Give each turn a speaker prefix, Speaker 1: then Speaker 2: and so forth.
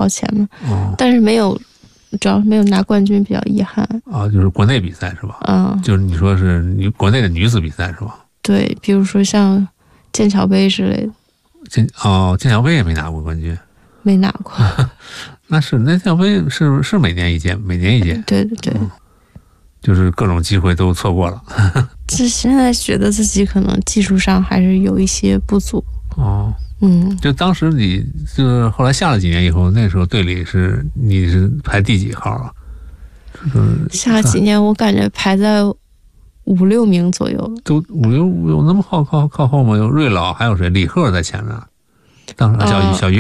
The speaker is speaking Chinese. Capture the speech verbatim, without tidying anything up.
Speaker 1: 靠前嘛。
Speaker 2: 哦，
Speaker 1: 但是没有，主要是没有拿冠军，比较遗憾。
Speaker 2: 啊，就是国内比赛是吧？
Speaker 1: 嗯，
Speaker 2: 就是你说是你国内的女子比赛是吧？
Speaker 1: 对，比如说像剑桥杯之类的，
Speaker 2: 剑哦，剑桥杯也没拿过冠军，
Speaker 1: 没拿过。
Speaker 2: 那是那剑桥杯是是每年一届，每年一届，
Speaker 1: 对对对，
Speaker 2: 嗯就是各种机会都错过了。
Speaker 1: 这现在觉得自己可能技术上还是有一些不足。
Speaker 2: 哦，
Speaker 1: 嗯，
Speaker 2: 就当时你就是后来下了几年以后，那时候队里是你是排第几号啊？嗯，
Speaker 1: 下几年我感觉排在五六名左右了。
Speaker 2: 都五六有那么靠靠靠后吗？有瑞老，还有谁？李贺在前面。当时小
Speaker 1: 哦
Speaker 2: 小于